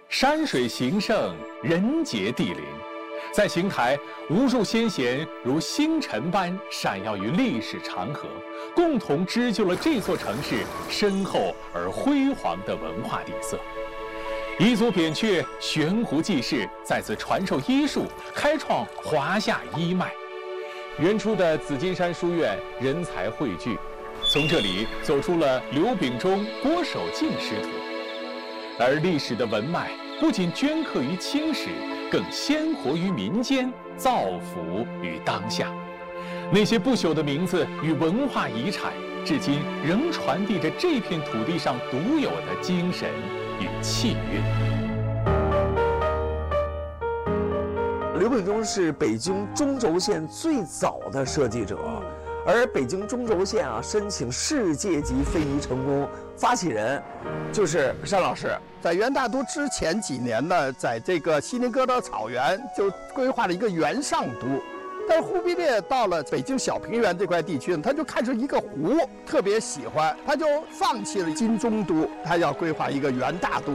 山水形胜，人杰地灵。在邢台，无数先贤如星辰般闪耀于历史长河，共同织就了这座城市深厚而辉煌的文化底色。彝族扁鹊悬壶济世，在此传授医术，开创华夏医脉。原初的紫金山书院人才汇聚，从这里走出了刘秉忠、郭守敬师徒。而历史的文脉不仅镌刻于青史，更鲜活于民间，造福于当下。那些不朽的名字与文化遗产，至今仍传递着这片土地上独有的精神与气韵。 刘秉忠是北京中轴线最早的设计者，而北京中轴线申请世界级非遗成功，发起人就是单老师。 在元大都之前几年呢，在这个锡林哥德草原就规划了一个元上都。但是忽必烈到了北京小平原这块地区呢，他就看出一个湖特别喜欢，他就放弃了金中都，他要规划一个元大都。